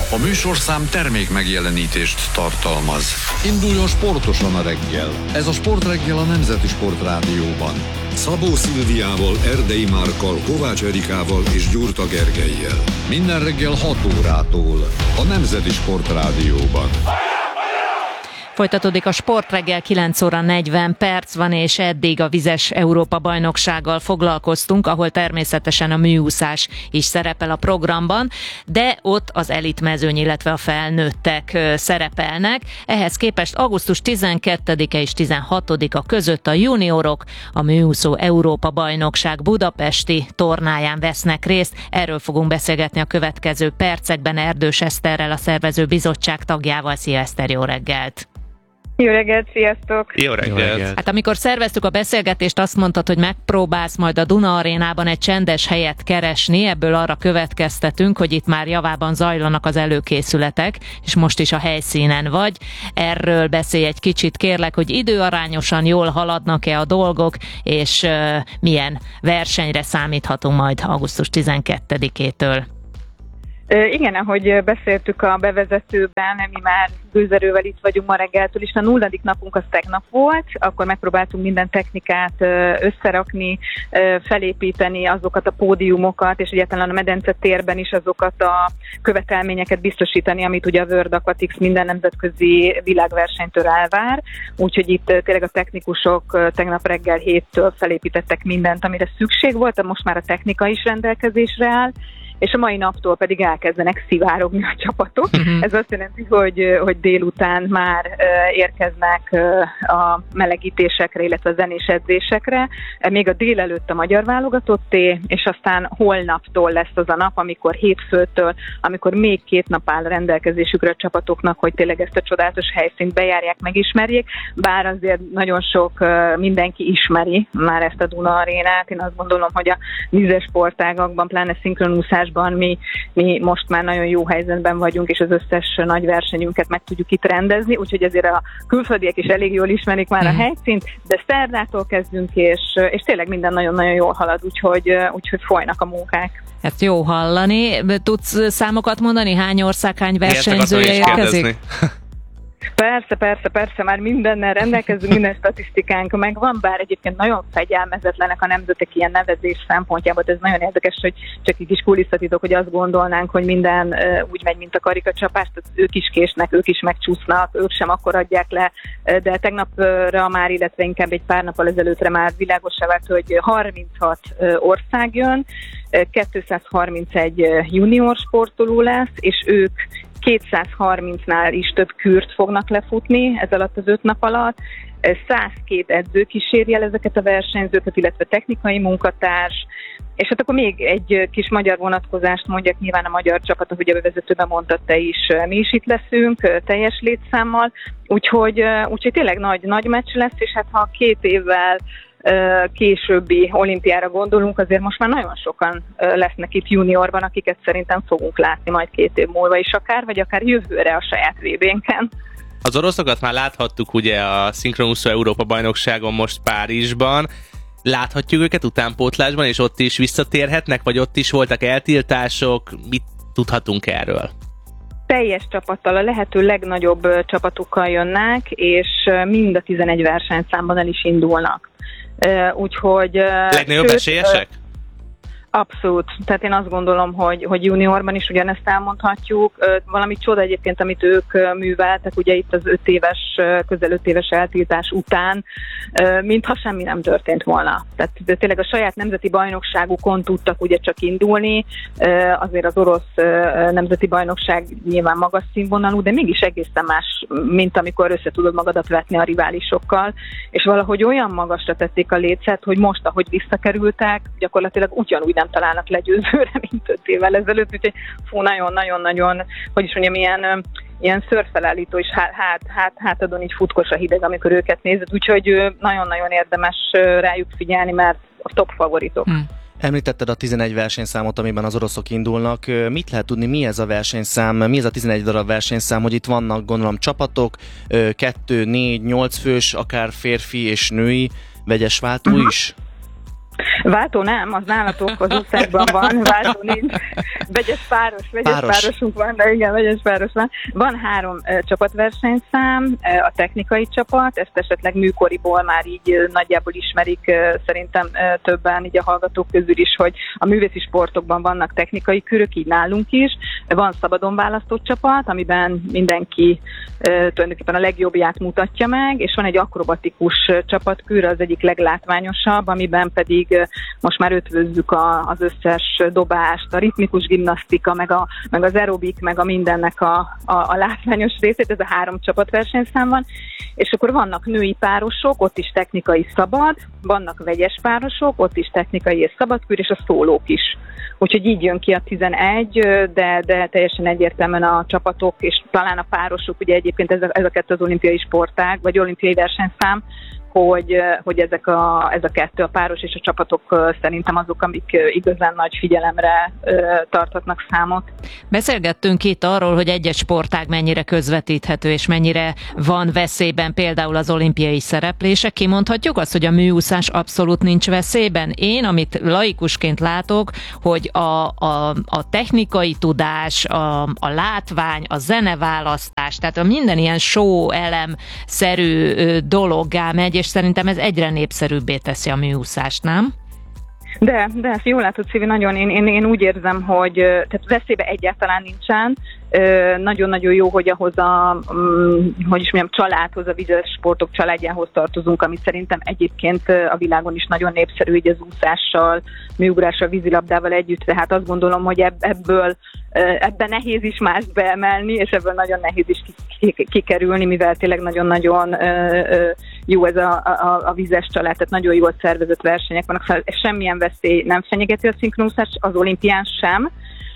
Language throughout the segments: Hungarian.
A műsorszám termék megjelenítést tartalmaz. Induljon sportosan a reggel. Ez a Sportreggel a Nemzeti Sportrádióban. Szabó Szilviával, Erdei Márkkal, Kovács Erikával és Gyurta Gergellyel. Minden reggel 6 órától a Nemzeti Sportrádióban. Folytatódik a Sportreggel, 9 óra 40 perc van, és eddig a vizes Európa-bajnoksággal foglalkoztunk, ahol természetesen a műúszás is szerepel a programban, de ott az elitmezőny, illetve a felnőttek szerepelnek. Ehhez képest augusztus 12-e és 16-a között a juniorok a műúszó Európa-bajnokság budapesti tornáján vesznek részt. Erről fogunk beszélgetni a következő percekben Erdős Eszterrel, a szervező bizottság tagjával. Szia Eszter, jó reggelt! Jó reggelt, sziasztok! Jó reggelt! Hát amikor szerveztük a beszélgetést, azt mondtad, hogy megpróbálsz majd a Duna Arénában egy csendes helyet keresni, ebből arra következtetünk, hogy itt már javában zajlanak az előkészületek, és most is a helyszínen vagy. Erről beszélj egy kicsit, kérlek, hogy időarányosan jól haladnak-e a dolgok, és milyen versenyre számíthatunk majd augusztus 12-től. Igen, ahogy beszéltük a bevezetőben, mi már gőzerővel itt vagyunk ma reggeltől, és a 0. napunk az tegnap volt, akkor megpróbáltunk minden technikát összerakni, felépíteni azokat a pódiumokat, és egyáltalán a medence térben is azokat a követelményeket biztosítani, amit ugye a World Aquatics minden nemzetközi világversenytől elvár. Úgyhogy itt tényleg a technikusok tegnap reggel 7-től felépítettek mindent, amire szükség volt, most már a technika is rendelkezésre áll, és a mai naptól pedig elkezdenek szivárogni a csapatok. Ez azt jelenti, hogy délután már érkeznek a melegítésekre, illetve a zenés edzésekre. Még a délelőtt a magyar válogatotté, és aztán holnaptól lesz az a nap, amikor hétfőtől, amikor még 2 nap áll rendelkezésükre a csapatoknak, hogy tényleg ezt a csodálatos helyszínt bejárják, megismerjék. Bár azért nagyon sok mindenki ismeri már ezt a Duna Arénát. Én azt gondolom, hogy a vízes sportágakban, pláne szinkronúszás mi most már nagyon jó helyzetben vagyunk, és az összes nagy versenyünket meg tudjuk itt rendezni, úgyhogy azért a külföldiek is elég jól ismerik már a helyszínt, de szerdától kezdünk, és tényleg minden nagyon-nagyon jól halad, úgyhogy folynak a munkák. Ezt jó hallani. Tudsz számokat mondani? Hány ország, hány versenyzője érkezik? Persze, már mindennel rendelkezünk, minden statisztikánk megvan, bár egyébként nagyon fegyelmezetlenek a nemzetek ilyen nevezés szempontjából. Ez nagyon érdekes, hogy csak egy kis kulisszatitok, hogy azt gondolnánk, hogy minden úgy megy, mint a karikacsapás, tehát ők is késnek, ők is megcsúsznak, ők sem akkor adják le, de tegnapra már, illetve inkább egy pár nappal ezelőttre már világossá vált, hogy 36 ország jön, 231 junior sportoló lesz, és ők 230-nál is több kürt fognak lefutni ez alatt az 5 nap alatt. 102 edző kíséri el ezeket a versenyzőket, illetve technikai munkatárs. És hát akkor még egy kis magyar vonatkozást mondjak, nyilván a magyar csapat, ahogy a bevezetőben mondtad te is, mi is itt leszünk teljes létszámmal. Úgyhogy tényleg nagy meccs lesz, és hát ha 2 évvel későbbi olimpiára gondolunk, azért most már nagyon sokan lesznek itt juniorban, akiket szerintem fogunk látni majd 2 év múlva is akár, vagy akár jövőre a saját VB-nken. Az oroszokat már láthattuk ugye a szinkronúszó Európa-bajnokságon most Párizsban. Láthatjuk őket utánpótlásban, és ott is visszatérhetnek, vagy ott is voltak eltiltások? Mit tudhatunk erről? Teljes csapattal, a lehető legnagyobb csapatukkal jönnek, és mind a 11 versenyszámban el is indulnak. Úgyhogy... Legnagyobb esélyesek? Abszolút. Tehát én azt gondolom, hogy juniorban is ugyanezt elmondhatjuk. Valami csoda egyébként, amit ők műveltek, ugye itt az közel 5 éves eltiltás után, mintha semmi nem történt volna. Tehát tényleg a saját nemzeti bajnokságukon tudtak ugye csak indulni. Azért az orosz nemzeti bajnokság nyilván magas színvonalú, de mégis egészen más, mint amikor össze tudod magadat vetni a riválisokkal. És valahogy olyan magasra tették a lécet, hogy most, ahogy visszakerültek, gyakorlatilag ugyanúgy nem találnak legyőzőre, mint 5 évvel ezelőtt, úgyhogy nagyon-nagyon, hogy is mondjam, ilyen szörffelállító, és hátadon így futkos a hideg, amikor őket nézed, úgyhogy nagyon-nagyon érdemes rájuk figyelni, mert a top favoritok. Említetted a 11 versenyszámot, amiben az oroszok indulnak. Mit lehet tudni, mi ez a versenyszám, mi ez a 11 darab versenyszám, hogy itt vannak, gondolom, csapatok, 2, 4, 8 fős, akár férfi és női vegyes váltó is? Váltó nem, az nálatok az úszásban van, váltó nincs. Vegyes párosunk van, de igen, vegyes páros van. Van 3 csapatversenyszám, a technikai csapat, ezt esetleg műkoriból már így nagyjából ismerik szerintem többen így a hallgatók közül is, hogy a művészi sportokban vannak technikai körök, így nálunk is. Van szabadon választott csapat, amiben mindenki tulajdonképpen a legjobbját mutatja meg, és van egy akrobatikus csapatkör, az egyik leglátványosabb, amiben pedig most már ötvözzük az összes dobást, a ritmikus gimnasztika, meg az aerobik, meg a mindennek a látványos részét, ez a 3 csapatversenyszám van, és akkor vannak női párosok, ott is technikai szabad, vannak vegyes párosok, ott is technikai és szabadkör, és a szólók is. Úgyhogy így jön ki a 11, de teljesen egyértelműen a csapatok, és talán a párosok, ugye egyébként ez a 2 az olimpiai sportág, vagy olimpiai versenyszám, hogy ez a 2, a páros és a csapatok szerintem azok, amik igazán nagy figyelemre tartatnak számot. Beszélgettünk itt arról, hogy egy-egy sportág mennyire közvetíthető, és mennyire van veszélyben például az olimpiai szereplése. Kimondhatjuk azt, hogy a műúszás abszolút nincs veszélyben? Én, amit laikusként látok, hogy a technikai tudás, a látvány, a zeneválasztás, tehát a minden ilyen show elemszerű dologgá megy, és szerintem ez egyre népszerűbbé teszi a műúszást, nem? De ezt jól látod, Szívi, nagyon. Én úgy érzem, hogy tehát veszélybe egyáltalán nincsen. Nagyon-nagyon jó, hogy ahhoz családhoz, a vizes sportok családjához tartozunk, ami szerintem egyébként a világon is nagyon népszerű, így az úszással, műugrással, vízilabdával együtt, tehát azt gondolom, hogy ebben nehéz is mást beemelni, és ebből nagyon nehéz is kikerülni, mivel tényleg nagyon-nagyon jó ez a vizes család, tehát nagyon jól szervezett versenyek vannak, semmilyen veszély nem fenyegeti a szinkronúszást, az olimpián sem.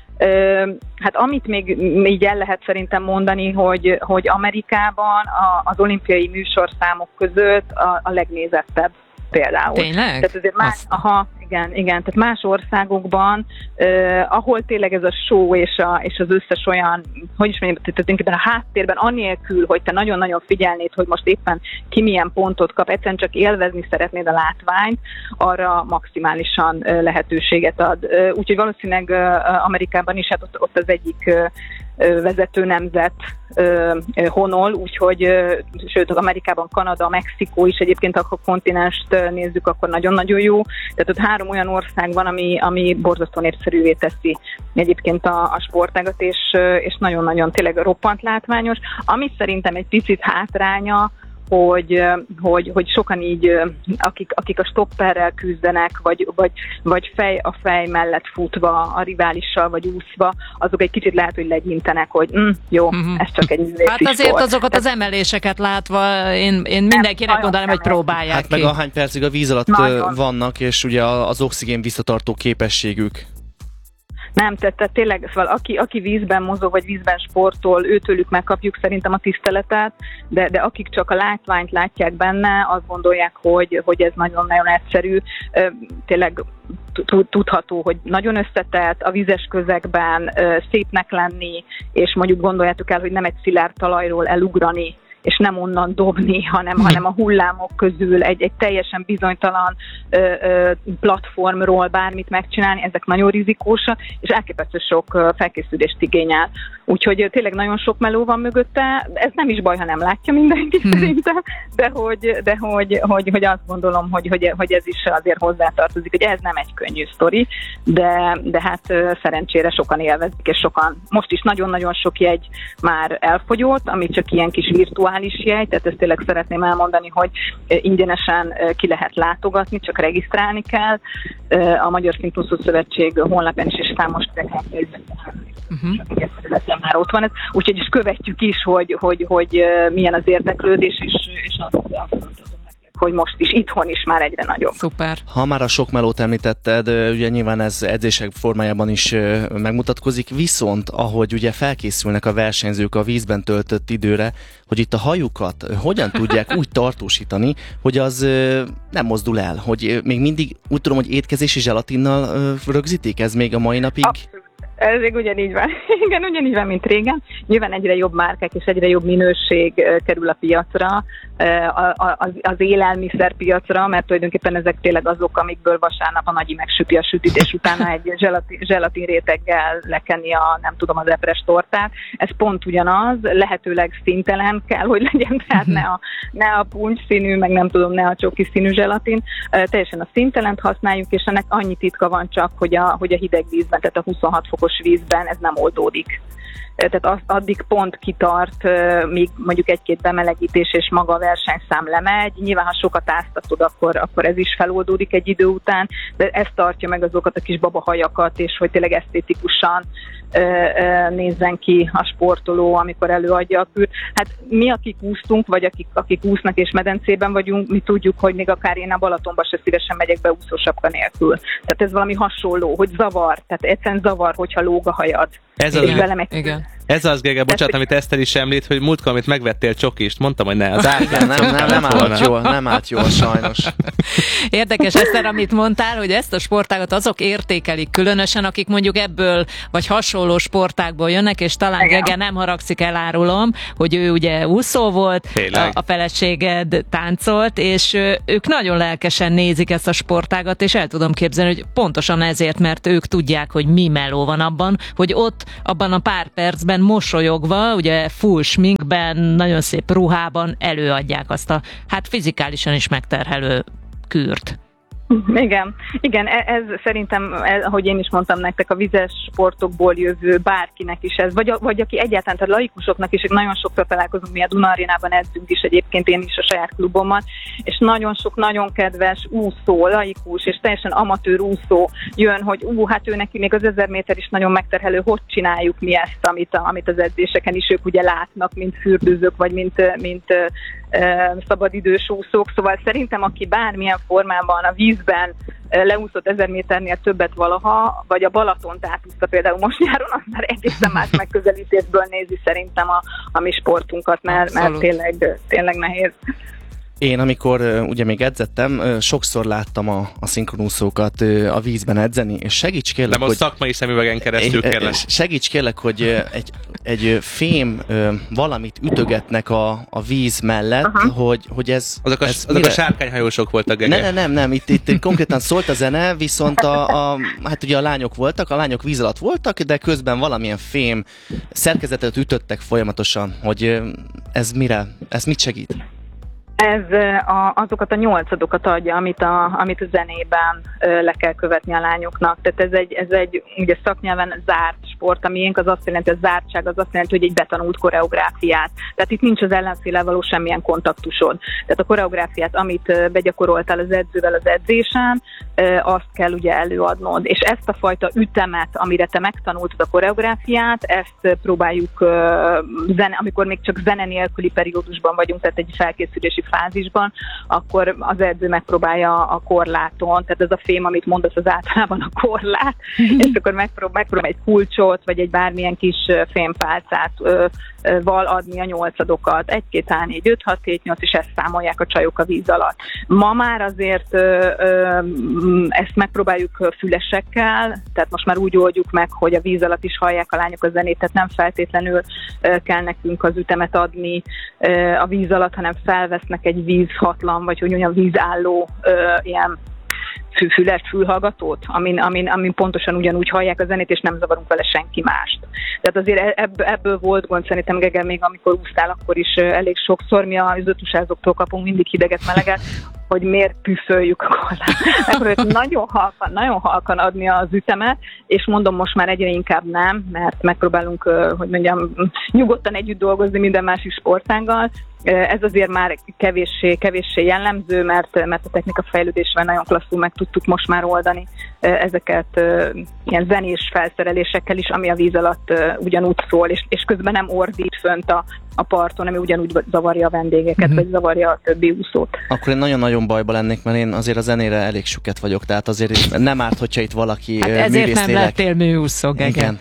Hát amit még így el lehet szerintem mondani, hogy Amerikában az olimpiai műsorszámok között a legnézettebb például. Tényleg? Tehát azért igen, tehát más országokban, ahol tényleg ez a show és az összes olyan, hogy is mondjam, tehát a háttérben, anélkül, hogy te nagyon-nagyon figyelnéd, hogy most éppen ki milyen pontot kap, egyszerűen csak élvezni szeretnéd a látványt, arra maximálisan lehetőséget ad. Úgyhogy valószínűleg Amerikában is, hát ott az egyik vezető nemzet honol, úgyhogy sőt, Amerikában Kanada, Mexikó is egyébként, ha a kontinenst nézzük, akkor nagyon-nagyon jó. Tehát ott 3 olyan ország van, ami borzasztó népszerűvé teszi egyébként a sportágat, és nagyon-nagyon tényleg roppant látványos. Ami szerintem egy picit hátránya, hogy sokan így, akik a stopperrel küzdenek, vagy fej mellett futva a riválissal, vagy úszva, azok egy kicsit lehet, hogy legyintenek, hogy jó, ez csak egy művészi Hát azért sport. azokat az emeléseket látva, én mindenkinek mondanám, hogy próbálják hát ki. meg ahány percig a víz alatt vannak, és ugye az oxigén visszatartó képességük. Nem, tehát tényleg, szóval aki vízben mozog, vagy vízben sportol, őtőlük megkapjuk szerintem a tiszteletet, de akik csak a látványt látják benne, azt gondolják, hogy ez nagyon-nagyon egyszerű. Tényleg tudható, hogy nagyon összetett, a vízes közegben szépnek lenni, és mondjuk gondoljátok el, hogy nem egy szilárd talajról elugrani, és nem onnan dobni, hanem a hullámok közül egy teljesen bizonytalan platformról bármit megcsinálni, ezek nagyon rizikósak, és elképesztő sok felkészülést igényel. Úgyhogy tényleg nagyon sok meló van mögötte, ez nem is baj, ha nem látja mindenki szerintem, de hogy azt gondolom, hogy ez is azért hozzátartozik, hogy ez nem egy könnyű sztori, de hát szerencsére sokan élvezik, és sokan, most is nagyon-nagyon sok jegy már elfogyott, ami csak ilyen kis virtuális jegy, tehát ezt tényleg szeretném elmondani, hogy ingyenesen ki lehet látogatni, csak regisztrálni kell. A Magyar Szinkronúszó Szövetség honlapján is, és számos már ott van ez. Úgyhogy is követjük is, hogy milyen az érdeklődés, és azt hogy most is, itthon is már egyre nagyobb. Szuper. Ha már a sok melót említetted, ugye nyilván ez edzések formájában is megmutatkozik, viszont ahogy ugye felkészülnek a versenyzők a vízben töltött időre, hogy itt a hajukat hogyan tudják úgy tartósítani, hogy az nem mozdul el, hogy még mindig úgy tudom, hogy étkezési zselatinnal rögzítik, ez még a mai napig? Abszolút. Ez még ugyanígy van. Igen, ugyanígy van, mint régen. Nyilván egyre jobb márkák és egyre jobb minőség kerül a piacra. az élelmiszerpiacra, mert tulajdonképpen ezek tényleg azok, amikből vasárnap a nagyi megsüti a sütit, és utána egy zselatin réteggel lekeni az epres tortát. Ez pont ugyanaz, lehetőleg színtelen kell, hogy legyen, tehát ne a puncs színű, meg ne a csoki színű zselatin, teljesen a színtelent használjuk, és ennek annyi titka van csak, hogy a hideg vízben, tehát a 26 fokos vízben ez nem oldódik. Tehát addig pont kitart, míg mondjuk egy-két bemelegítés és maga a versenyszám lemegy. Nyilván, ha sokat áztatod, akkor ez is feloldódik egy idő után, de ez tartja meg azokat a kis babahajakat, és hogy tényleg esztétikusan nézzen ki a sportoló, amikor előadja a kört. Hát mi, akik úsztunk, vagy akik úsznak és medencében vagyunk, mi tudjuk, hogy még akár én a Balatonba se szívesen megyek be úszósapka nélkül. Tehát ez valami hasonló, hogy zavar, tehát egyszerűen zavar, hogyha lóg a hajad. Ez az, Gege, bocsánat, amit Eszter is említ, hogy múltkor, amit megvettél csokist, mondtam, hogy ne, az nem állt jól, sajnos. Érdekes, Eszter, amit mondtál, hogy ezt a sportágat azok értékelik különösen, akik mondjuk ebből, vagy hasonló sportákból jönnek, és talán Gege nem haragszik, elárulom, hogy ő ugye úszó volt, a feleséged táncolt, és ők nagyon lelkesen nézik ezt a sportágat, és el tudom képzelni, hogy pontosan ezért, mert ők tudják, hogy mi meló van abban, hogy ott, abban a pár percben mosolyogva, ugye full sminkben, nagyon szép ruhában előadják azt a, hát fizikálisan is megterhelő kűrt. Igen, ez szerintem, ahogy én is mondtam nektek, a vizes sportokból jövő bárkinek is ez, vagy aki egyáltalán, tehát laikusoknak is, nagyon sokszor találkozunk, mi a Duna Arénában edzünk is egyébként, én is a saját klubommal, és nagyon sok, nagyon kedves úszó, laikus, és teljesen amatőr úszó jön, hogy hát ő neki még az 1000 méter is nagyon megterhelő, hogy csináljuk mi ezt, amit az edzéseken is ők ugye látnak, mint fürdőzők, vagy mint szabadidős úszók, szóval szerintem aki bármilyen formában a vízben leúszott 1000 méternél többet valaha, vagy a Balatont átúszta például most nyáron, az már egészen más megközelítésből nézi szerintem a mi sportunkat, mert tényleg nehéz. Én, amikor ugye még edzettem, sokszor láttam a szinkronúszókat a vízben edzeni, és segíts kérlek, hogy... szakmai szemüvegen keresztül kérlek. Segíts kérlek, hogy egy fém valamit ütögetnek a víz mellett, hogy ez... Azok a sárkányhajósok voltak, Gege. Nem, itt konkrétan szólt a zene, viszont hát ugye a lányok voltak, a lányok víz alatt voltak, de közben valamilyen fém szerkezetet ütöttek folyamatosan, hogy ez mit segít? Ez azokat a 8-adokat adja, amit a zenében le kell követni a lányoknak. Tehát ez egy ugye szaknyelven zárt sport, a miénk az azt jelenti, a zártság az azt jelenti, hogy egy betanult koreográfiát. Tehát itt nincs az ellenféllel való semmilyen kontaktusod. Tehát a koreográfiát, amit begyakoroltál az edzővel az edzésen, azt kell ugye előadnod. És ezt a fajta ütemet, amire te megtanultad a koreográfiát, ezt próbáljuk amikor még csak zene nélküli periódusban vagyunk, tehát egy felkészülési fázisban, akkor az edző megpróbálja a korláton, tehát ez a fém, amit mondasz, az általában a korlát, és akkor megpróbál egy kulcsot, vagy egy bármilyen kis fémpálcát val adni a 8-adokat. 1, 2, 3, 4, 5, 6, 7, 8, és ezt számolják a csajok a víz alatt. Ma már azért ezt megpróbáljuk fülesekkel, tehát most már úgy oldjuk meg, hogy a víz alatt is hallják a lányok a zenét, tehát nem feltétlenül kell nekünk az ütemet adni a víz alatt, hanem felvesznek egy vízhatlan, vagy hogy mondjam, vízálló ilyen fülhallgatót, amin pontosan ugyanúgy hallják a zenét, és nem zavarunk vele senki mást. Tehát azért ebből volt gond, szerintem, Gege, még amikor úsztál, akkor is elég sokszor mi az ötusázóktól kapunk mindig hideget, meleget, hogy miért püföljük a korlát. Nagyon halkan adni az ütemet, és mondom, most már egyre inkább nem, mert megpróbálunk, hogy mondjam, nyugodtan együtt dolgozni minden másik sportággal. Ez azért már kevéssé jellemző, mert a technika fejlődésvel nagyon klasszul meg tudtuk most már oldani ezeket ilyen zenés felszerelésekkel is, ami a víz alatt ugyanúgy szól, és közben nem ordít fönt a parton, ami ugyanúgy zavarja a vendégeket, vagy zavarja a többi úszót. Akkor én nagyon-nagyon bajba lennék, mert én azért a zenére elég süket vagyok, tehát azért nem árt, hogyha itt valaki ezért nem lettél műúszó, Gege. Igen.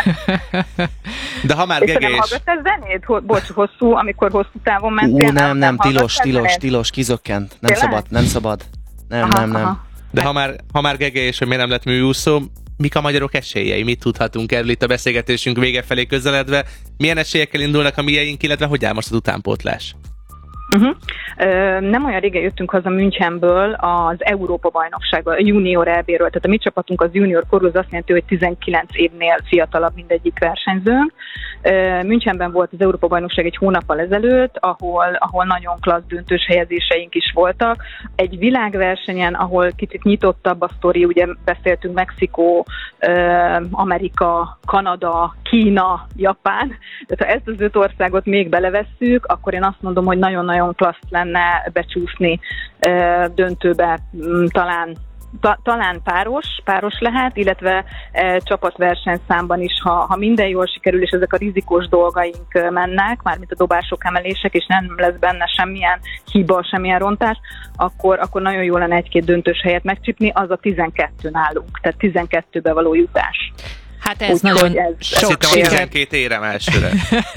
De ha már Gege is... hallgattál zenét? Bocs, amikor hosszú távon mentél? Nem, tilos, kizökkent. Nem szabad. Nem. De ha már Gege és hogy miért nem lett műúszó, mik a magyarok esélyei? Mit tudhatunk erről itt a beszélgetésünk vége felé közeledve? Milyen esélyekkel indulnak a mieink, illetve hogy áll most az utánpótlás? Nem olyan régen jöttünk haza Münchenből az Európa-bajnoksággal, a junior EB-ről, tehát a mi csapatunk az junior korú, az azt jelenti, hogy 19 évnél fiatalabb mindegyik versenyzőnk. Münchenben volt az Európa-bajnokság egy hónappal ezelőtt, ahol nagyon klassz döntős helyezéseink is voltak. Egy világversenyen, ahol kicsit nyitottabb a sztori, ugye beszéltünk Mexikó, Amerika, Kanada, Kína, Japán. Tehát ha ezt az 5 országot még belevesszük, akkor én azt mondom, hogy nagyon-nagyon klassz lenne becsúszni döntőbe, talán páros lehet, illetve csapatversenyszámban is, ha minden jól sikerül, és ezek a rizikós dolgaink mennek, mármint a dobások, emelések, és nem lesz benne semmilyen hiba, semmilyen rontás, akkor nagyon jó lenne 1-2 döntős helyet megcsipni, az a 12 nálunk, tehát 12-be való jutás. Hát ez nagyon sok sikert. 12 érem elsőre.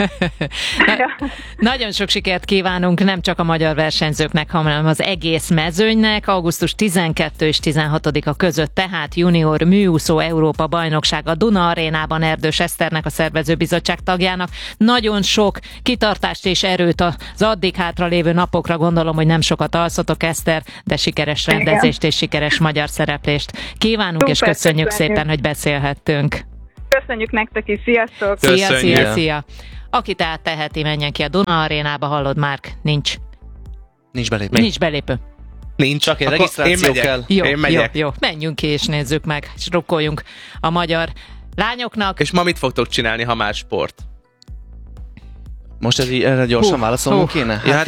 Nagyon sok sikert kívánunk nem csak a magyar versenyzőknek, hanem az egész mezőnynek. Augusztus 12 és 16-a között tehát junior műúszó Európa bajnokság a Duna Arénában Erdős Eszternek, a szervezőbizottság tagjának. Nagyon sok kitartást és erőt az addig hátralévő napokra, gondolom, hogy nem sokat alszotok, Eszter, de sikeres rendezést és sikeres magyar szereplést kívánunk, és köszönjük szépen, hogy beszélhettünk. Köszönjük nektek is, sziasztok! Szia! Aki tehát teheti, menjen ki a Duna Arénába, hallod, Márk? Nincs belépő. Nincs, csak egy regisztráció kell. Én megyek. Jó. Menjünk ki és nézzük meg, és rukkoljunk a magyar lányoknak. És ma mit fogtok csinálni, ha más sport? Most erre gyorsan válaszolnunk kéne? Ja, hát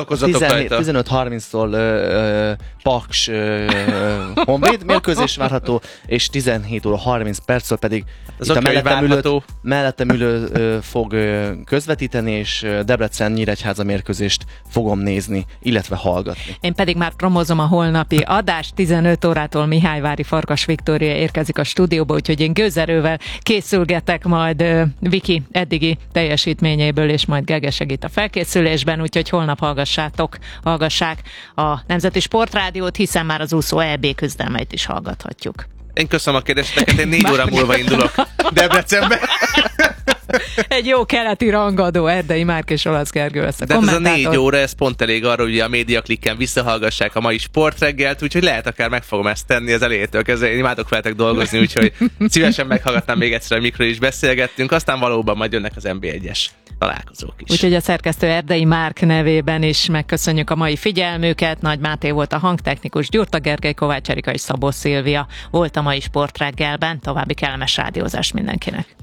15-30-tól Paks Honvéd mérkőzés várható, és 17 óra 30 perccel pedig az itt a mellettem ülő fog közvetíteni, és Debrecen-Nyíregyháza mérkőzést fogom nézni, illetve hallgatni. Én pedig már promózom a holnapi adást, 15 órától Mihályvári Farkas Viktória érkezik a stúdióba, úgyhogy én gőzerővel készülgetek majd Viki eddigi teljesítményéből, és majd Gege segít a felkészülésben, úgyhogy holnap hallgassák a Nemzeti Sportrádiót, hiszen már az úszó EB küzdelmeit is hallgathatjuk. Én köszönöm a kérdéseket, én 4 óra múlva indulok Debrecenbe. Egy jó keleti rangadó, Erdei Márk és Olasz Gergő lesz a kommentátor. De ez a 4 óra, ez pont elég arra, hogy a MediaClicken visszahallgassák a mai sportreggelt, úgyhogy lehet akár meg fogom ezt tenni az elejétől kezdve. Én imádok veletek dolgozni, úgyhogy szívesen meghallgatnám még egyszer, mikről is beszélgettünk, aztán valóban majd jönnek az NB1-es találkozók is. Úgyhogy a szerkesztő Erdei Márk nevében is megköszönjük a mai figyelmüket. Nagy Máté volt a hangtechnikus, Gyurta Gergely, Kovács Erika és Szabó Szilvia volt a mai sportreggelben. További kellemes rádiózást mindenkinek.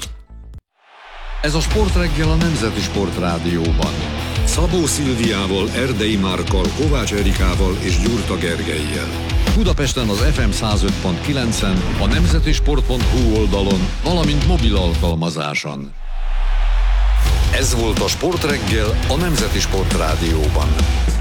Ez a Sportreggel a Nemzeti Sportrádióban. Szabó Szilviával, Erdei Márkkal, Kovács Erikával és Gyurta Gergellyel. Budapesten az FM 105.9-en, a nemzetisport.hu oldalon, valamint mobil alkalmazáson. Ez volt a Sportreggel a Nemzeti Sportrádióban.